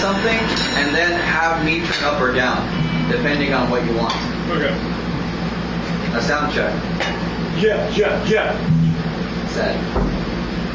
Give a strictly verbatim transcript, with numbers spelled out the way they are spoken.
something, and then have me turn up or down, depending on what you want. Okay. A sound check. Yeah, yeah, yeah. Set.